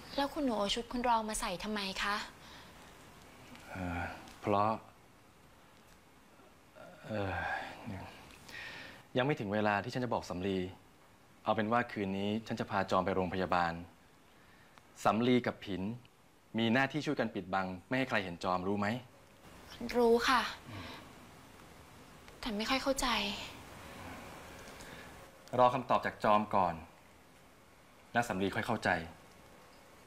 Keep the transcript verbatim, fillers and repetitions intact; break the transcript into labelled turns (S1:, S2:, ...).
S1: แล้วคุณหนูเอาชุดคุณรองมาใส่ทำไมคะ
S2: เออเพราะเออยังไม่ถึงเวลาที่ฉันจะบอกสำลีเอาเป็นว่าคืนนี้ฉันจะพาจอมไปโรงพยาบาลสำลีกับผินมีหน้าที่ช่วยกันปิดบังไม่ให้ใครเห็นจอมรู้ไหม
S1: รู้ค่ะแต่ไม่ค่อยเข้าใจ
S2: รอคำตอบจากจอมก่อนแล้วสำลีค่อยเข้าใจ